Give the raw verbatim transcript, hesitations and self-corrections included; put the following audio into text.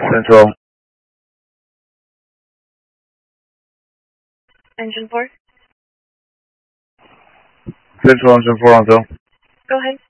Central. Engine four. Central Engine four on Phil. Go ahead.